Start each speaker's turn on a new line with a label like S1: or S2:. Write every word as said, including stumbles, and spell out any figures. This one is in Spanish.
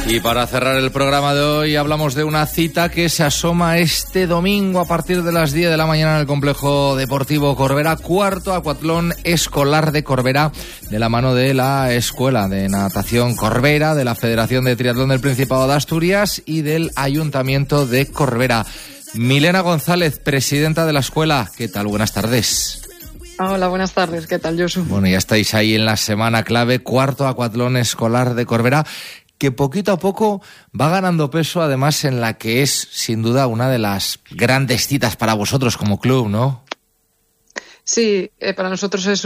S1: Y para cerrar el programa de hoy hablamos de una cita que se asoma este domingo a partir de las diez de la mañana en el Complejo Deportivo Corbera, cuarto acuatlón escolar de Corbera, de la mano de la Escuela de Natación Corbera, de la Federación de Triatlón del Principado de Asturias y del Ayuntamiento de Corbera. Milena González, presidenta de la escuela, ¿qué tal? Buenas tardes.
S2: Hola, buenas tardes, ¿qué tal, Josu?
S1: Bueno, ya estáis ahí en la semana clave, cuarto acuatlón escolar de Corbera, que poquito a poco va ganando peso, además en la que es, sin duda, una de las grandes citas para vosotros como club, ¿no?
S2: Sí, eh, para nosotros es